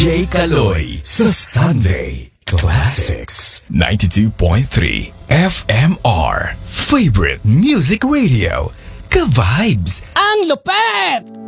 Jay Kaloy sa Sunday Classics 92.3 FMR Favorite Music Radio. Ka-vibes! Ang lupet!